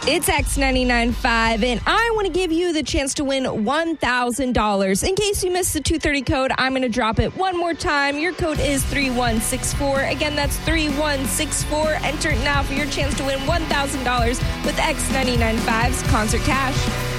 It's X99.5, and I want to give you the chance to win $1,000. In case you missed the 2:30 code, I'm going to drop it one more time. Your code is 3164. Again, that's 3164. Enter it now for your chance to win $1,000 with X99.5's Concert Cash.